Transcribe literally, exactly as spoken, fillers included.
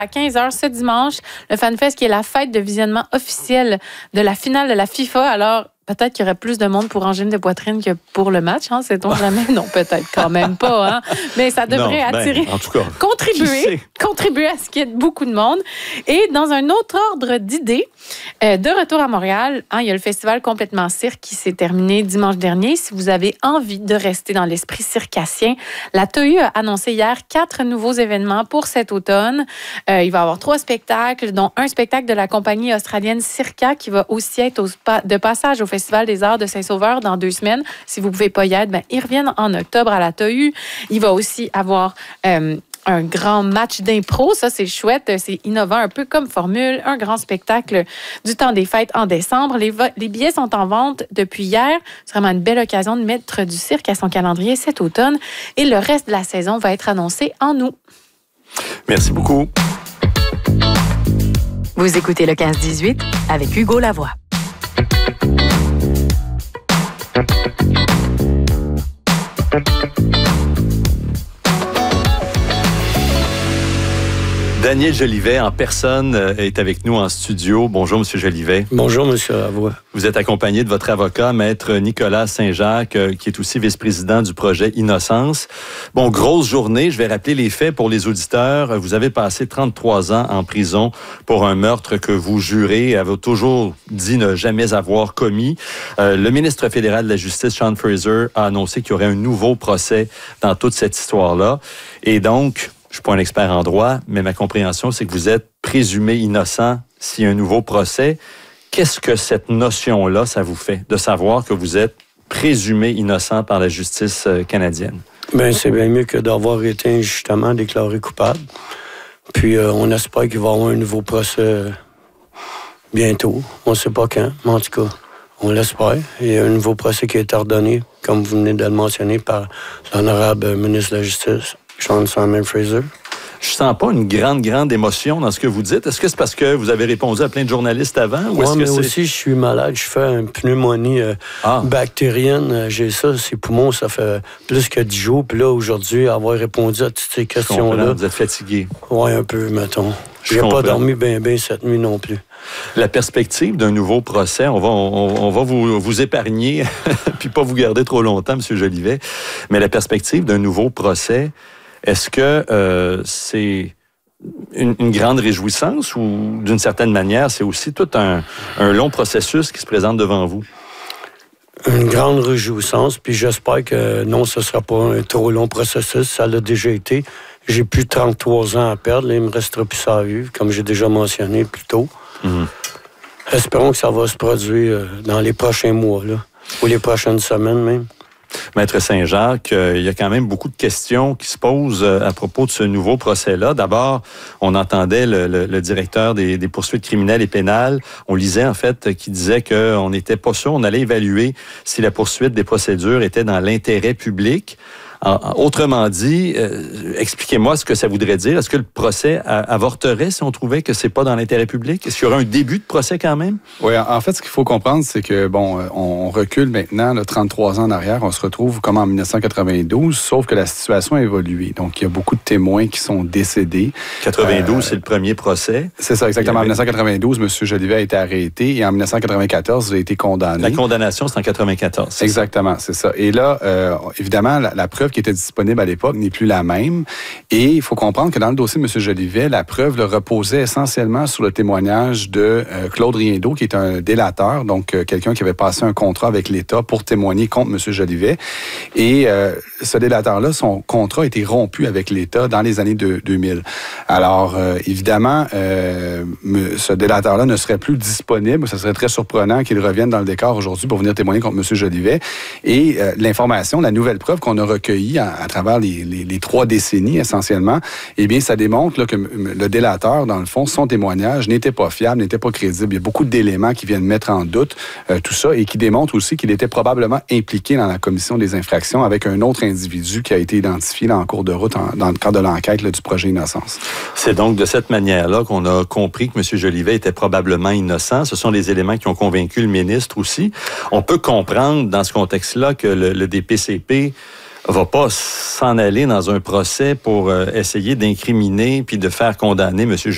À quinze heures ce dimanche, le FanFest qui est la fête de visionnement officielle de la finale de la FIFA. Alors, peut-être qu'il y aurait plus de monde pour Angine de poitrine que pour le match, hein, sait-on jamais? Non, peut-être quand même pas, hein. Mais ça devrait non, attirer, ben, en tout cas, contribuer, contribuer à ce qu'il y ait beaucoup de monde. Et dans un autre ordre d'idées, euh, de retour à Montréal, hein, il y a le festival Complètement Cirque qui s'est terminé dimanche dernier. Si vous avez envie de rester dans l'esprit circassien, la T A U a annoncé hier quatre nouveaux événements pour cet automne. Euh, il va y avoir trois spectacles, dont un spectacle de la compagnie australienne Circa qui va aussi être au spa, de passage au Festival des Arts de Saint-Sauveur dans deux semaines. Si vous ne pouvez pas y être, ben, ils reviennent en octobre à la T A U. Il va aussi avoir euh, un grand match d'impro. Ça, c'est chouette. C'est innovant, un peu comme formule. Un grand spectacle du temps des fêtes en décembre. Les, vo- les billets sont en vente depuis hier. C'est vraiment une belle occasion de mettre du cirque à son calendrier cet automne. Et le reste de la saison va être annoncé en août. Merci beaucoup. Vous écoutez le quinze dix-huit avec Hugo Lavoie. Daniel Jolivet, en personne, est avec nous en studio. Bonjour, M. Jolivet. Bonjour, M. Lavoie. Vous êtes accompagné de votre avocat, Maître Nicolas Saint-Jacques, qui est aussi vice-président du projet Innocence. Bon, grosse journée. Je vais rappeler les faits pour les auditeurs. Vous avez passé trente-trois ans en prison pour un meurtre que vous jurez, avez toujours dit ne jamais avoir commis. Euh, le ministre fédéral de la Justice, Sean Fraser, a annoncé qu'il y aurait un nouveau procès dans toute cette histoire-là. Et donc, je suis pas un expert en droit, mais ma compréhension, c'est que vous êtes présumé innocent s'il y a un nouveau procès. Qu'est-ce que cette notion-là, ça vous fait, de savoir que vous êtes présumé innocent par la justice canadienne? Bien, c'est bien mieux que d'avoir été injustement déclaré coupable. Puis, euh, on espère qu'il va y avoir un nouveau procès bientôt. On ne sait pas quand, mais en tout cas, on l'espère. Il y a un nouveau procès qui a été ordonné, comme vous venez de le mentionner, par l'honorable ministre de la Justice, Sean Simon Fraser. Je sens pas une grande, grande émotion dans ce que vous dites. Est-ce que c'est parce que vous avez répondu à plein de journalistes avant? Oui, mais c'est... aussi, je suis malade. Je fais une pneumonie euh, ah. bactérienne. J'ai ça, ces poumons, ça fait plus que dix jours. Puis là, aujourd'hui, avoir répondu à toutes ces questions-là... Vous êtes fatigué? Oui, un peu, mettons. Je n'ai pas dormi bien, bien cette nuit non plus. La perspective d'un nouveau procès, on va, on, on va vous, vous épargner, puis pas vous garder trop longtemps, M. Jolivet, mais la perspective d'un nouveau procès... Est-ce que euh, c'est une, une grande réjouissance ou, d'une certaine manière, c'est aussi tout un, un long processus qui se présente devant vous? Une grande réjouissance, puis j'espère que non, ce ne sera pas un trop long processus. Ça l'a déjà été. J'ai plus de trente-trois ans à perdre. Là, il me restera plus ça à vivre, comme j'ai déjà mentionné plus tôt. Mm-hmm. Espérons que ça va se produire dans les prochains mois, là, ou les prochaines semaines même. Maître Saint-Jacques, euh, il y a quand même beaucoup de questions qui se posent euh, à propos de ce nouveau procès-là. D'abord, on entendait le, le, le directeur des, des poursuites criminelles et pénales. On lisait, en fait, qui disait qu'on n'était pas sûr, on allait évaluer si la poursuite des procédures était dans l'intérêt public. En, autrement dit, euh, expliquez-moi ce que ça voudrait dire. Est-ce que le procès avorterait si on trouvait que c'est pas dans l'intérêt public? Est-ce qu'il y aura un début de procès quand même? Oui, en fait, ce qu'il faut comprendre, c'est que, bon, on recule maintenant, là, trente-trois ans en arrière, on se retrouve comme en dix-neuf cent quatre-vingt-douze, sauf que la situation a évolué. Donc, il y a beaucoup de témoins qui sont décédés. quatre-vingt-douze, euh, c'est le premier procès. C'est ça, exactement. En dix-neuf cent quatre-vingt-douze, M. Jolivet a été arrêté et en dix-neuf cent quatre-vingt-quatorze, il a été condamné. La condamnation, c'est en quatre-vingt-quatorze. C'est exactement, ça. c'est ça. Et là, euh, évidemment, la, la preuve qui était disponible à l'époque n'est plus la même. Et il faut comprendre que dans le dossier de M. Jolivet, la preuve le reposait essentiellement sur le témoignage de euh, Claude Riendeau, qui est un délateur, donc euh, quelqu'un qui avait passé un contrat avec l'État pour témoigner contre M. Jolivet. Et euh, ce délateur-là, son contrat a été rompu avec l'État dans les années de, deux mille. Alors, euh, évidemment, euh, ce délateur-là ne serait plus disponible. Ça serait très surprenant qu'il revienne dans le décor aujourd'hui pour venir témoigner contre M. Jolivet. Et euh, l'information, la nouvelle preuve qu'on a recueillie à, à travers les, les, les trois décennies essentiellement, eh bien, ça démontre là, que le délateur, dans le fond, son témoignage n'était pas fiable, n'était pas crédible. Il y a beaucoup d'éléments qui viennent mettre en doute euh, tout ça et qui démontrent aussi qu'il était probablement impliqué dans la commission des infractions avec un autre individu qui a été identifié là, en cours de route en, dans le cadre de l'enquête là, du projet Innocence. C'est donc de cette manière-là qu'on a compris que M. Jolivet était probablement innocent. Ce sont les éléments qui ont convaincu le ministre aussi. On peut comprendre dans ce contexte-là que le, le D P C P va pas s'en aller dans un procès pour euh, essayer d'incriminer puis de faire condamner M. Jolivet.